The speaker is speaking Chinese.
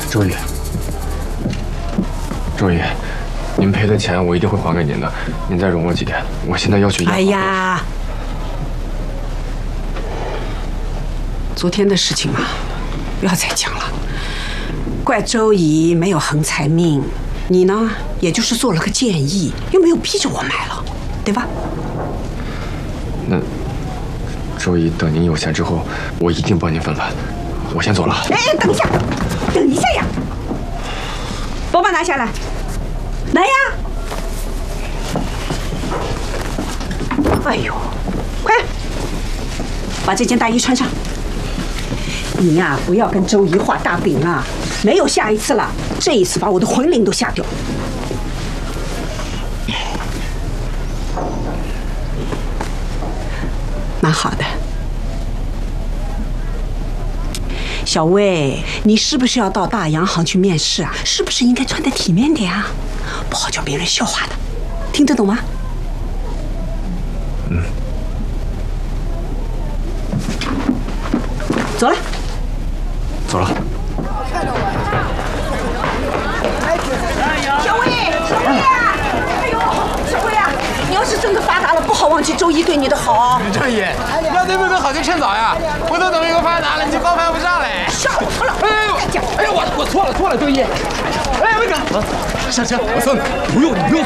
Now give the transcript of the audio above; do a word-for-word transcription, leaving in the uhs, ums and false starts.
周姨，周姨，您赔的钱我一定会还给您的，您再容我几天，我现在要去养。 哎呀，昨天的事情嘛，不要再讲了。怪周姨没有横财命，你呢，也就是做了个建议，又没有逼着我买了，对吧？ 那周姨，等您有钱之后，我一定帮您分完。我先走了。 哎，等一下，等一下呀！包包拿下来，来呀！哎呦，快，把这件大衣穿上。你呀，不要跟周姨画大饼了，没有下一次了。这一次把我的魂灵都吓掉。蛮好的。小薇，你是不是要到大洋行去面试啊？是不是应该穿得体面点啊？不好叫别人笑话的，听得懂吗？ 嗯。 走了。 走了。 小薇，小薇啊！哎呦，小薇啊！你要是真的发达了，不好忘记周姨对你的好。 周姨，要对妹妹好就趁早呀！回头等妹妹发达了，你就高攀不上嘞。 上火了！ 哎呦，哎呦，我我错了错了，周姨。哎，魏哥，上车，我送你，不用你不用。